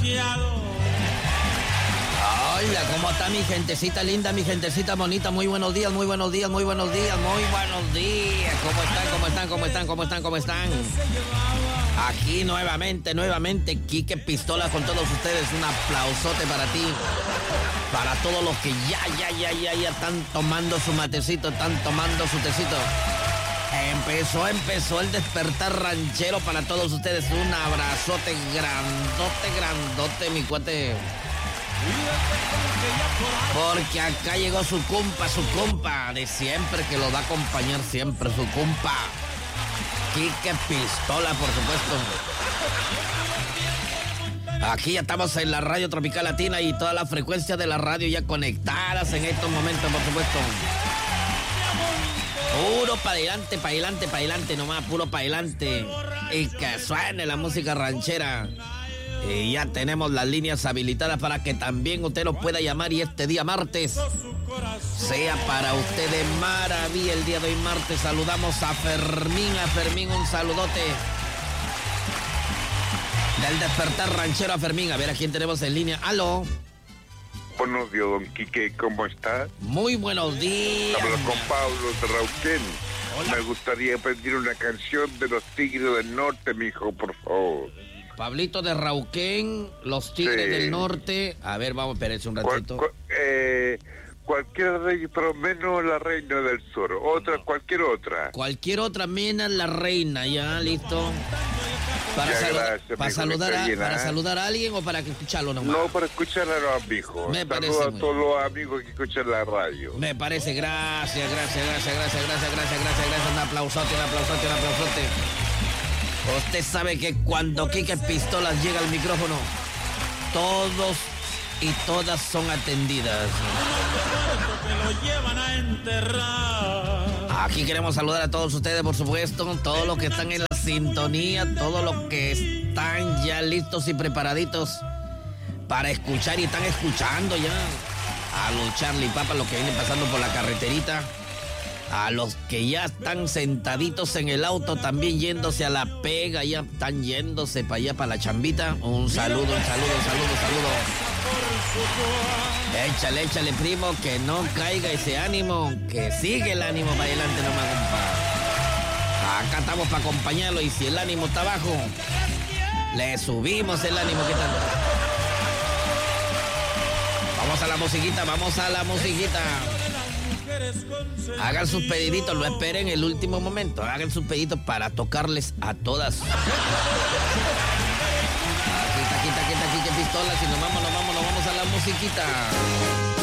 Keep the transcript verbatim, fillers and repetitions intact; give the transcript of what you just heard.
Hola, ¿cómo está mi gentecita linda, mi gentecita bonita? Muy buenos días, muy buenos días, muy buenos días, muy buenos días. ¿Cómo están, cómo están, cómo están, cómo están, cómo están? Aquí nuevamente, nuevamente, Quique Pistola con todos ustedes. Un aplausote para ti. Para todos los que ya, ya, ya, ya, ya están tomando su matecito, están tomando su tecito. Empezó, empezó el despertar ranchero para todos ustedes. Un abrazote grandote, grandote, mi cuate. Porque acá llegó su compa, su compa de siempre, que lo va a acompañar siempre, su compa Quique Pistola, por supuesto. Aquí ya estamos en la radio Tropical Latina y todas las frecuencias de la radio ya conectadas en estos momentos, por supuesto. Puro para adelante, para adelante, para adelante, nomás, puro para adelante. Y que suene la música ranchera. Y ya tenemos las líneas habilitadas para que también usted nos pueda llamar y este día martes sea para usted de maravilla. El día de hoy martes saludamos a Fermín, a Fermín un saludote del despertar ranchero a Fermín. A ver a quién tenemos en línea. ¡Aló! Buenos días, don Quique, ¿cómo está? Muy buenos días. Hablo con Pablo de Rauquén. Hola. Me gustaría pedir una canción de los Tigres del Norte, mijo, por favor. Pablito de Rauquén, los Tigres Sí. del Norte. A ver, vamos, espérense un Cual- ratito. cu- eh, cualquier rey, pero menos la Reina del Sur. Otra, cualquier otra. Cualquier otra menos la reina, ya, listo. Para, Ya, saluda- gracias, para mijo, saludar que a, está bien, para ¿eh? saludar a alguien o para que escucharlo nomás. No para escuchar a los amigos. Me parece Saludos muy a todos los amigos que escuchan la radio. Me parece, gracias, gracias, gracias, gracias, gracias, gracias, gracias, gracias. Un aplausote, un aplausote, un aplausote. Usted sabe que cuando Quique Pistolas llega al micrófono, todos y todas son atendidas. Aquí queremos saludar a todos ustedes, por supuesto, todos los que están en la sintonía, todos los que están ya listos y preparaditos para escuchar y están escuchando ya. A los Charlie Papa, los que vienen pasando por la carreterita. A los que ya están sentaditos en el auto, también yéndose a la pega, ya están yéndose para allá, para la chambita. Un saludo, un saludo, un saludo, un saludo. Échale, échale, primo, que no caiga ese ánimo, que sigue el ánimo para adelante nomás, compa. Acá estamos para acompañarlo y si el ánimo está bajo, le subimos el ánimo, ¿qué tal? Vamos a la musiquita, vamos a la musiquita. Hagan sus pediditos, no esperen el último momento. Hagan sus pediditos para tocarles a todas. Aquí, aquí, aquí, aquí, aquí, que pistola. Si nos vamos, nos vamos, nos vamos a la musiquita.